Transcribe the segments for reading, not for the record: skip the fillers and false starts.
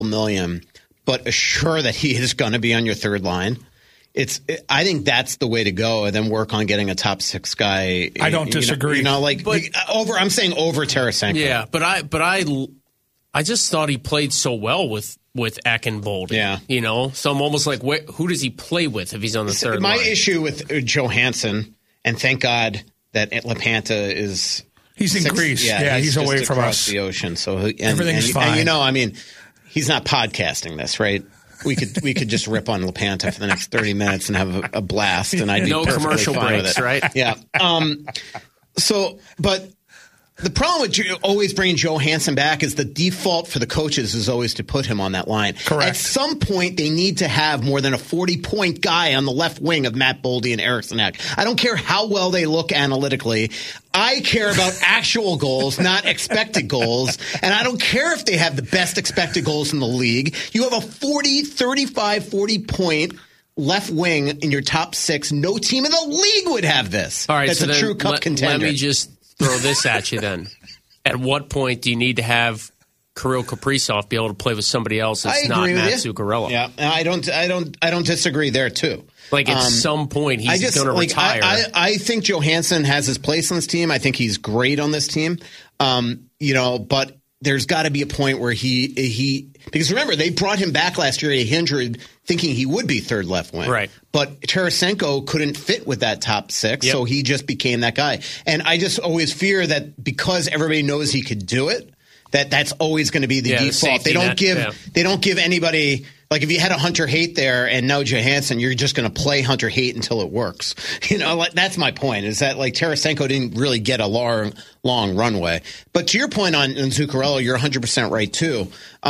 million, but assure that he is going to be on your third line. I think that's the way to go, and then work on getting a top 6 guy. I don't disagree. I'm saying over Tarasenko. Yeah, but I just thought he played so well with Ekenbold. Yeah. So I'm almost like, who does he play with if he's on the third line? My issue with Johansson, and thank God that LaPanta is... He's in Greece. Yeah, he's away from us. The ocean. So everything's fine. And he's not podcasting this, right? We could just rip on LaPanta for the next 30 minutes and have a blast, and I'd be no commercial fine breaks, with it. right? Yeah. But the problem with always bringing Johansson back is the default for the coaches is always to put him on that line. Correct. At some point, they need to have more than a 40-point guy on the left wing of Matt Boldy and Eriksson Ek. I don't care how well they look analytically. I care about actual goals, not expected goals. And I don't care if they have the best expected goals in the league. You have a 40-point left wing in your top 6. No team in the league would have this. All right, that's so a true cup contender. Let me just throw this at you then. At what point do you need to have Kirill Kaprizov be able to play with somebody else that's not Matt Zuccarello? Yeah, I don't disagree there too. Like at some point he's going to retire. I think Johansson has his place on this team. I think he's great on this team. But there's got to be a point where he because remember they brought him back last year at 100 thinking he would be third left wing. Right. But Tarasenko couldn't fit with that top 6, so he just became that guy. And I just always fear that because everybody knows he could do it, that's always going to be the default. They don't give anybody. Like, if you had a Hunter Haight there and no Johansson, you're just going to play Hunter Haight until it works. That's my point, is that, Tarasenko didn't really get a long runway. But to your point on Zuccarello, you're 100% right, too.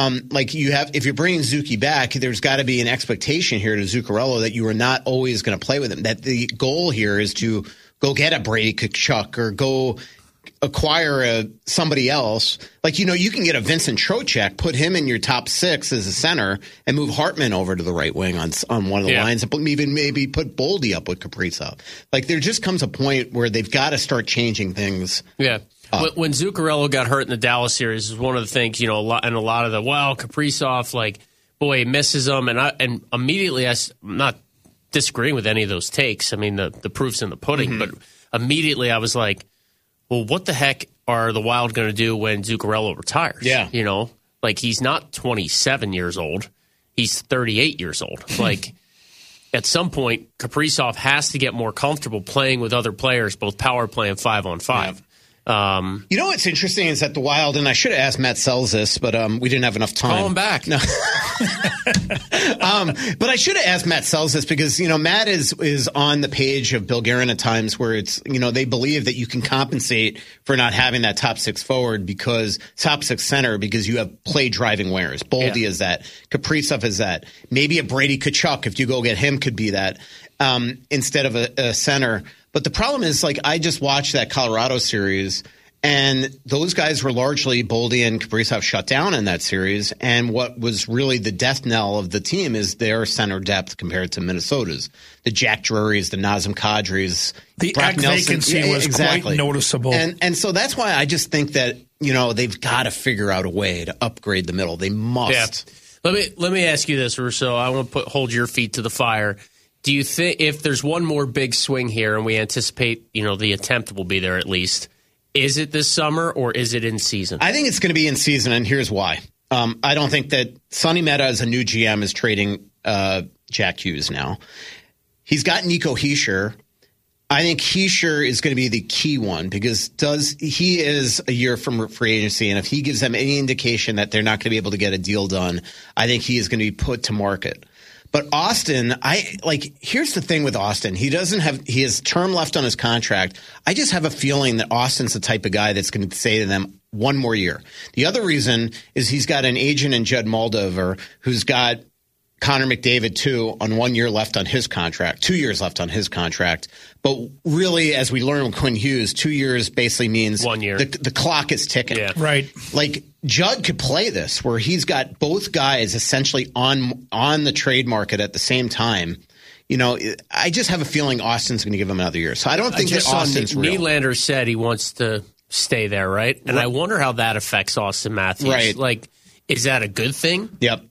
If you're bringing Zuki back, there's got to be an expectation here to Zuccarello that you are not always going to play with him. That the goal here is to go get a Brady Tkachuk or go acquire somebody else. You can get a Vincent Trocheck, put him in your top 6 as a center, and move Hartman over to the right wing on one of the lines, and even maybe put Boldy up with Kaprizov. There just comes a point where they've got to start changing things. Yeah. When Zuccarello got hurt in the Dallas series, is one of the things, a lot of the, Kaprizov, he misses him. And immediately, I'm not disagreeing with any of those takes. I mean, the proof's in the pudding. But immediately I was like, well, what the heck are the Wild going to do when Zuccarello retires? Yeah. He's not 27 years old. He's 38 years old. At some point, Kaprizov has to get more comfortable playing with other players, both power play and 5-on-5. Yeah. What's interesting is that the Wild, and I should have asked Matt Sells this, but we didn't have enough time. Call him back. No. But I should have asked Matt Sells this because, Matt is on the page of Bill Guerin at times where it's, they believe that you can compensate for not having that top 6 forward top 6 center because you have play driving wingers. Boldy is that. Kaprizov is that. Maybe a Brady Tkachuk, if you go get him, could be that instead of a center. But the problem is, I just watched that Colorado series, and those guys were largely Boldy and Kaprizov shut down in that series. And what was really the death knell of the team is their center depth compared to Minnesota's. The Jack Drurys, the Nazem Kadris. The vacancy was quite noticeable. And so that's why I just think that, they've got to figure out a way to upgrade the middle. They must. Yeah. Let me ask you this, Russo. I want to hold your feet to the fire. Do you think if there's one more big swing here, and we anticipate, the attempt will be there at least, is it this summer or is it in season? I think it's going to be in season, and here's why. I don't think that Sonny Mehta as a new GM is trading Jack Hughes now. He's got Nico Hischier. I think Hischier is going to be the key one because he is a year from free agency, and if he gives them any indication that they're not going to be able to get a deal done, I think he is going to be put to market. But Austin, here's the thing with Austin. He has term left on his contract. I just have a feeling that Austin's the type of guy that's going to say to them, one more year. The other reason is he's got an agent in Judd Moldover who's got Connor McDavid, too, on 1 year left on his contract, 2 years left on his contract. But really, as we learned with Quinn Hughes, 2 years basically means 1 year. The clock is ticking. Yeah. Right. Judd could play this where he's got both guys essentially on the trade market at the same time. I just have a feeling Austin's going to give him another year. So I don't think that Austin's real. Nylander said he wants to stay there, right? And I wonder how that affects Austin Matthews. Right. Is that a good thing? Yep.